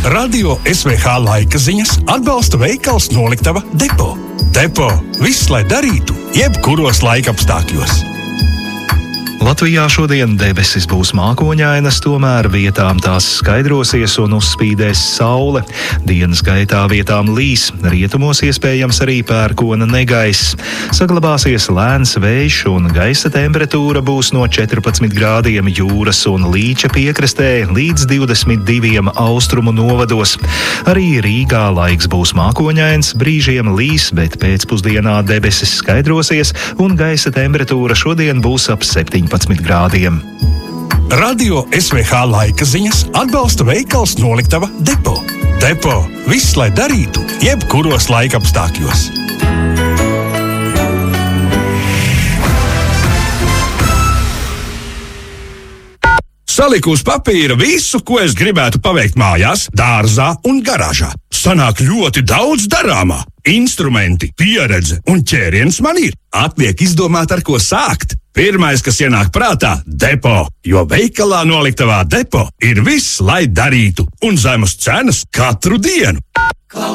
Radio SVH laika ziņas atbalsta veikals Noliktava Depo. Depo – viss, lai darītu, jebkuros laikapstākļos. Latvijā šodien debesis būs mākoņainas, tomēr vietām tās skaidrosies un uzspīdēs saule. Dienas gaitā vietām līs, rietumos iespējams arī pērkona negaiss. Saglabāsies lēns vējš un gaisa temperatūra būs no 14 grādiem jūras un Līča piekrastē līdz 22 austrumu novados. Arī Rīgā laiks būs mākoņains, brīžiem līs, bet pēcpusdienā debesis skaidrosies un gaisa temperatūra šodien būs ap 17 grādiem. Radio SVH laika ziņas atbalsta veikals Noliktava Depo. Depo – viss, lai darītu, jebkuros laikapstākļos. Saliku uz papīra visu, ko es gribētu paveikt mājās, dārzā un garāžā. Sanāk ļoti daudz darāmā. Instrumenti, pieredze un ķēriens man ir. Atliek izdomāt, ar ko sākt. Pirmais, kas ienāk prātā – Depo, jo veikalā Noliktavā Depo ir viss, lai darītu, un zemas cenas katru dienu.